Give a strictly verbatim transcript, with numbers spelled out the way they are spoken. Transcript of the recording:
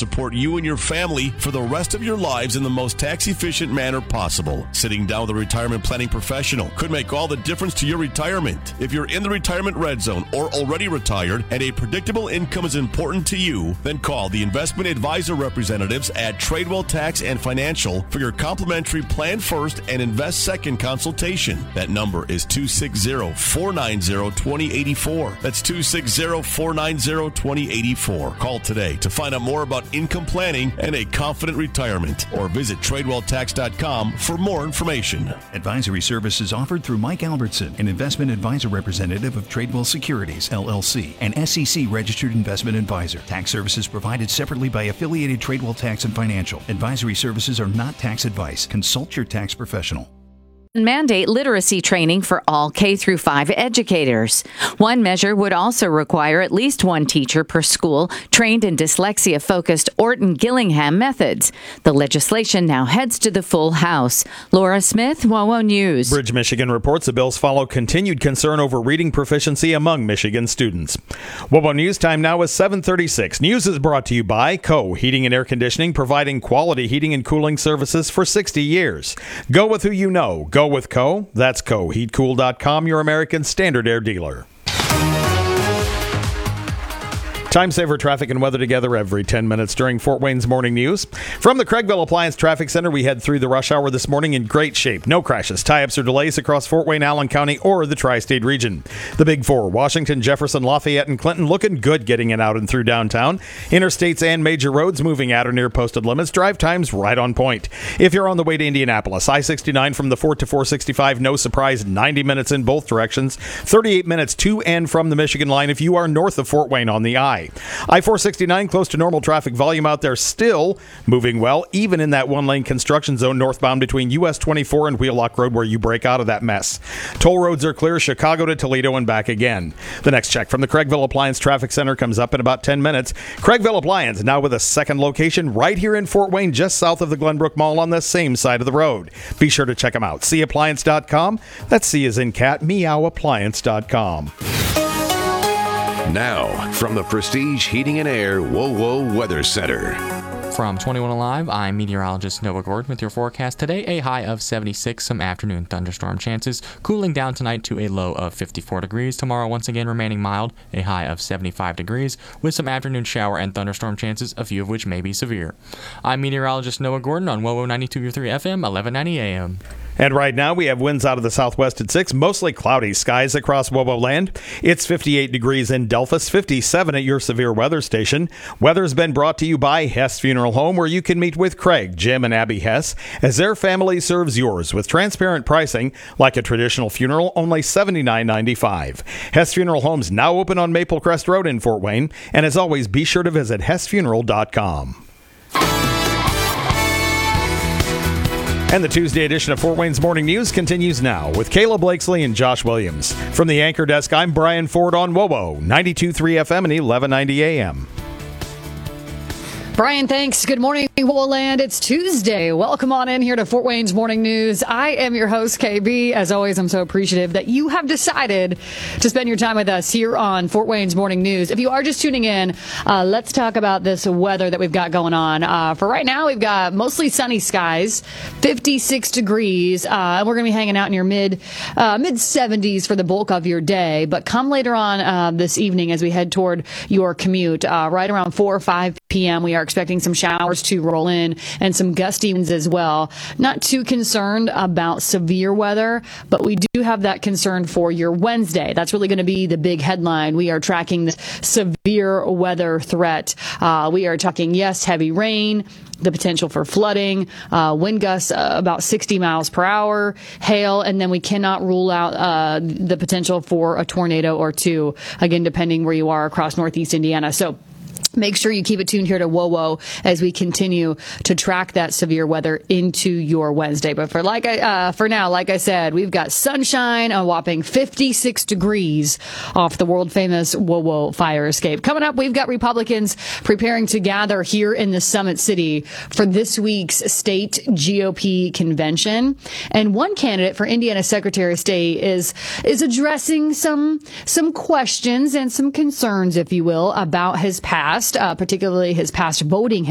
support you and your family for the rest of your lives in the most tax-efficient manner possible. Sitting down with a retirement planning professional could make all the difference to your retirement. If you're in the retirement red zone or already retired and a predictable income is important to you, then call the investment advisor representatives at Tradewell Tax and Financial for your complimentary Plan First and Invest Second consultation. That number is two six zero, four nine zero, two zero eight four. That's two six zero, four nine zero, two zero eight four. Call today to find out more about income planning and a confident retirement, or visit Tradewell Tax dot com for more information. Advisory services offered through Mike Albertson, an investment advisor representative of Tradewell Securities, L L C, an S E C registered investment advisor. Tax services provided separately by affiliated Tradewell Tax and Financial. Advisory services are not tax advice. Consult your tax professional. Mandate literacy training for all K through five educators. One measure would also require at least one teacher per school trained in dyslexia-focused Orton-Gillingham methods. The legislation now heads to the full House. Laura Smith, WOWO News. Bridge, Michigan reports the bills follow continued concern over reading proficiency among Michigan students. WOWO News time now is seven thirty-six. News is brought to you by Co. Heating and Air Conditioning, providing quality heating and cooling services for sixty years. Go with who you know. Go with Co. That's Co. Heat Cool dot com, your American Standard Air dealer. Time saver traffic and weather together every ten minutes during Fort Wayne's Morning News. From the Craigville Appliance Traffic Center, we head through the rush hour this morning in great shape. No crashes, tie-ups, or delays across Fort Wayne, Allen County, or the Tri-State region. The Big Four, Washington, Jefferson, Lafayette, and Clinton, looking good getting it out and through downtown. Interstates and major roads moving at or near posted limits. Drive times right on point. If you're on the way to Indianapolis, I sixty-nine from the Fort to four sixty-five, no surprise, ninety minutes in both directions. thirty-eight minutes to and from the Michigan line if you are north of Fort Wayne on the I. I four sixty-nine, close to normal traffic volume out there, still moving well, even in that one-lane construction zone northbound between U S twenty-four and Wheelock Road where you break out of that mess. Toll roads are clear, Chicago to Toledo and back again. The next check from the Craigville Appliance Traffic Center comes up in about ten minutes. Craigville Appliance now with a second location right here in Fort Wayne, just south of the Glenbrook Mall on the same side of the road. Be sure to check them out. C appliance dot com. That's C as in cat, meow appliance dot com. Now, from the Prestige Heating and Air WOWO Weather Center. From twenty-one Alive, I'm meteorologist Noah Gordon with your forecast today. A high of seventy-six, some afternoon thunderstorm chances. Cooling down tonight to a low of fifty-four degrees. Tomorrow, once again, remaining mild, a high of seventy-five degrees, with some afternoon shower and thunderstorm chances, a few of which may be severe. I'm meteorologist Noah Gordon on WOWO ninety-two point three F M, eleven ninety A M. And right now we have winds out of the southwest at six, mostly cloudy skies across WOWO land. It's fifty-eight degrees in Delphus, fifty-seven at your severe weather station. Weather's been brought to you by Hess Funeral Home, where you can meet with Craig, Jim, and Abby Hess as their family serves yours with transparent pricing like a traditional funeral, only seventy-nine ninety-five. Hess Funeral Home's now open on Maple Crest Road in Fort Wayne, and as always, be sure to visit hess funeral dot com. And the Tuesday edition of Fort Wayne's Morning News continues now with Kayla Blakesley and Josh Williams. From the anchor desk, I'm Brian Ford on WOWO, ninety-two point three F M and eleven ninety A M. Brian, thanks. Good morning, Woland. It's Tuesday. Welcome on in here to Fort Wayne's Morning News. I am your host, K B. As always, I'm so appreciative that you have decided to spend your time with us here on Fort Wayne's Morning News. If you are just tuning in, uh, let's talk about this weather that we've got going on. Uh, for right now, we've got mostly sunny skies, fifty-six degrees, uh, and we're going to be hanging out in your mid, uh, mid seventies for the bulk of your day. But come later on uh, this evening as we head toward your commute, uh, right around four or five p.m., we are expecting some showers to roll in and some gusty winds as well. Not too concerned about severe weather, but we do have that concern for your Wednesday. That's really going to be the big headline. We are tracking the severe weather threat. Uh, we are talking, yes, heavy rain, the potential for flooding, uh, wind gusts uh, about sixty miles per hour, hail, and then we cannot rule out uh, the potential for a tornado or two, again, depending where you are across Northeast Indiana. So make sure you keep it tuned here to WOWO as we continue to track that severe weather into your Wednesday. But for like I, uh, for now, like I said, we've got sunshine, a whopping fifty-six degrees off the world famous WOWO fire escape. Coming up, we've got Republicans preparing to gather here in the Summit City for this week's state G O P convention. And one candidate for Indiana Secretary of State is is addressing some some questions and some concerns, if you will, about his past. Uh, particularly his past voting